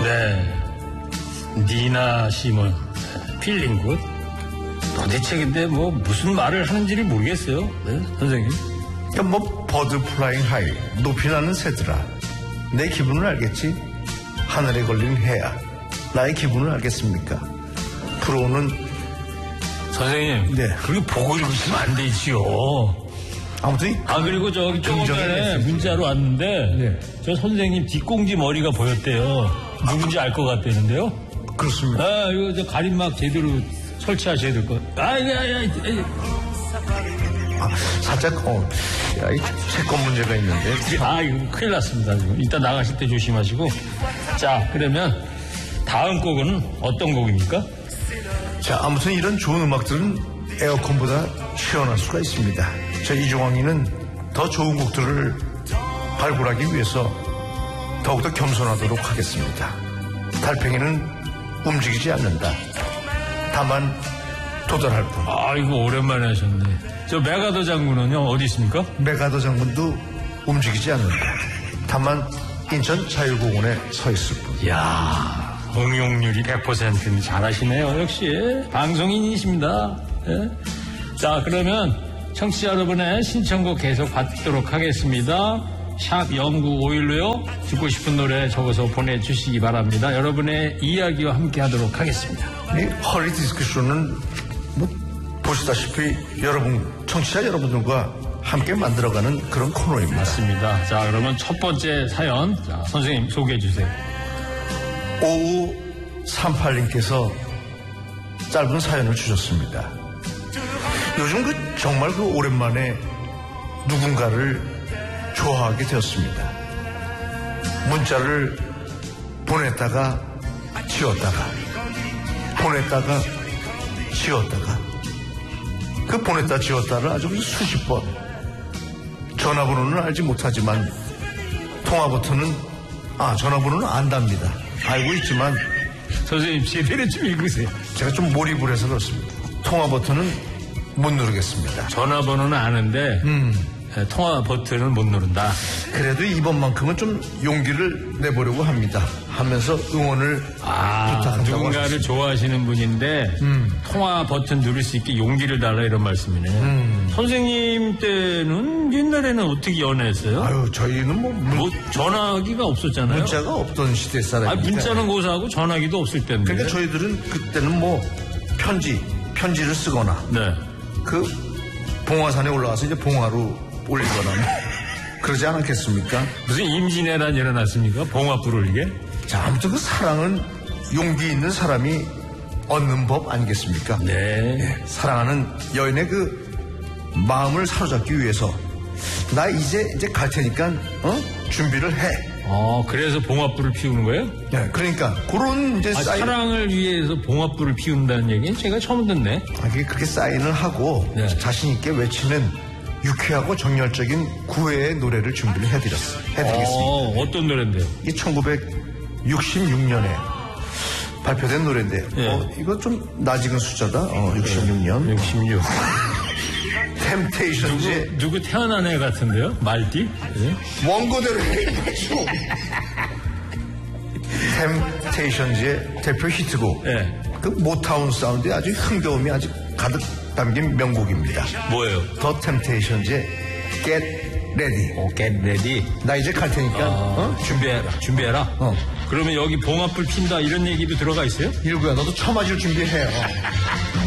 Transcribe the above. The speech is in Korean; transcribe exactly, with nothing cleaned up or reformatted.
네. 니나 시몬, 필링 굿. 도대체 근데 뭐 무슨 말을 하는지를 모르겠어요. 네, 선생님. 그러니까 뭐 버드 플라잉 하이, 높이 나는 새들아. 내 기분을 알겠지? 하늘에 걸린 해야. 나의 기분을 알겠습니까? 불어오는 선생님. 네. 그렇게 보고 읽으시면 안 되지요. 아무튼 아 그리고 저기 조금 전에 문자로 왔는데 네. 저 선생님 뒷공지 머리가 보였대요. 누군지 알 것 같다는데요. 그렇습니다. 아 이거 저 가림막 제대로 설치하셔야 될 것. 아 이거 야, 야, 야. 아, 살짝 어, 야, 이 채권 문제가 있는데. 아 이거 큰일 났습니다 지금. 이따 나가실 때 조심하시고. 자 그러면 다음 곡은 어떤 곡입니까? 자, 아무튼 이런 좋은 음악들은 에어컨보다 시원할 수가 있습니다. 저 이종황이는 더 좋은 곡들을 발굴하기 위해서 더욱더 겸손하도록 하겠습니다. 달팽이는 움직이지 않는다. 다만 도달할 뿐. 아 이거 오랜만에 하셨네. 저 메가더 장군은요 어디 있습니까? 메가더 장군도 움직이지 않는다. 다만 인천 자유공원에 서 있을 뿐. 이야 응용률이 백 퍼센트는 잘하시네요. 역시 방송인이십니다. 예? 자 그러면 청취자 여러분의 신청곡 계속 받도록 하겠습니다. 샵 영구오일로요. 듣고 싶은 노래 적어서 보내주시기 바랍니다. 여러분의 이야기와 함께 하도록 하겠습니다. 이 허리 디스크쇼는 뭐 보시다시피 여러분 청취자 여러분들과 함께 만들어가는 그런 코너입니다. 맞습니다. 자 그러면 첫 번째 사연 자, 선생님 소개해 주세요. 오오삼팔님께서 짧은 사연을 주셨습니다. 요즘 그 정말 그 오랜만에 누군가를 좋아하게 되었습니다. 문자를 보냈다가 지웠다가 보냈다가 지웠다가 그 보냈다 지웠다를 아주 수십 번 전화번호는 알지 못하지만 통화 버튼은 아 전화번호는 안답니다. 알고 있지만 선생님 제대로 좀 읽으세요. 제가 좀 몰입을 해서 그렇습니다. 통화 버튼은 못 누르겠습니다. 전화번호는 아는데 음. 통화 버튼을 못 누른다. 그래도 이번만큼은 좀 용기를 내보려고 합니다. 하면서 응원을 아, 부탁한다고 누군가를 하셨습니다. 좋아하시는 분인데 음. 통화 버튼 누를 수 있게 용기를 달라 이런 말씀이네요. 음. 선생님 때는 옛날에는 어떻게 연애했어요? 아유 저희는 뭐, 문, 뭐 전화기가 없었잖아요. 문자가 없던 시대 아, 사람입니다. 문자는 고사하고 전화기도 없을 때인데. 그러니까 저희들은 그때는 뭐 편지 편지를 쓰거나 네. 그 봉화산에 올라가서 이제 봉화로 올리거나 뭐 그러지 않았겠습니까? 무슨 임진왜란 일어났습니까? 봉화불 올리게? 자, 아무튼 그 사랑은 용기 있는 사람이 얻는 법 아니겠습니까? 네. 예, 사랑하는 여인의 그 마음을 사로잡기 위해서 나 이제 이제 갈 테니까 어? 준비를 해. 어, 그래서 봉화불을 피우는 거예요? 네, 그러니까 그런 이제 아, 사인, 사랑을 위해서 봉화불을 피운다는 얘기는 제가 처음 듣네. 아, 그게 그렇게 사인을 하고 네. 자신 있게 외치는 유쾌하고 정열적인 구애의 노래를 준비를 해드렸어요. 해드리겠습니다. 어, 어떤 노래인데요? 이게 천구백육십육 년에 발표된 노래인데요. 예. 어, 이거 좀 나직은 숫자다. 어, 육십육 년. 육십육. 템테이션즈의 누구, 누구 태어난 애 같은데요? 말띠? 예? 원고대로 해가지고 템테이션즈의 대표 히트곡. 예. 그 모타운 사운드에 아주 흥겨움이 아주 가득 담긴 명곡입니다. 뭐예요? 더 템테이션즈의 Get Ready. 오, get ready. 나 이제 갈 테니까 아, 어? 준비해라. 준비해라. 어. 그러면 여기 봉화불 핀다 이런 얘기도 들어가 있어요? 일구야 너도 처맞을 준비해요.